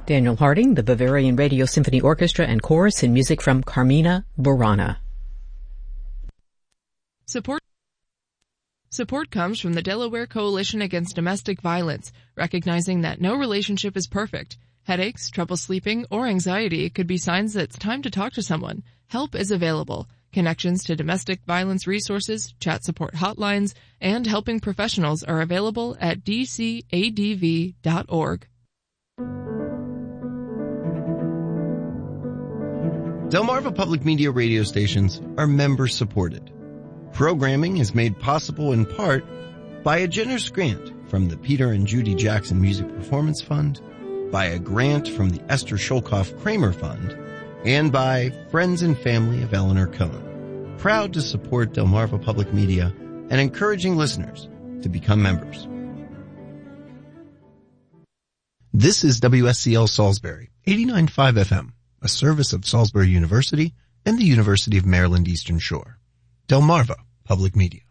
Daniel Harding, the Bavarian Radio Symphony Orchestra and Chorus, and music from Carmina Burana. Support comes from the Delaware Coalition Against Domestic Violence, recognizing that no relationship is perfect. Headaches, trouble sleeping, or anxiety could be signs that it's time to talk to someone. Help is available. Connections to domestic violence resources, chat support hotlines, and helping professionals are available at dcadv.org. Delmarva Public Media radio stations are member-supported. Programming is made possible in part by a generous grant from the Peter and Judy Jackson Music Performance Fund, by a grant from the Esther Sholkoff Kramer Fund, and by friends and family of Eleanor Cohen, proud to support Delmarva Public Media and encouraging listeners to become members. This is WSCL Salisbury, 89.5 FM, a service of Salisbury University and the University of Maryland Eastern Shore. Delmarva Public Media.